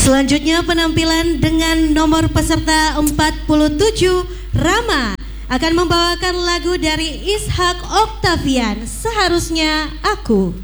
Selanjutnya penampilan dengan nomor peserta 47 Rama akan membawakan lagu dari Ishak Octavian, Seharusnya Aku.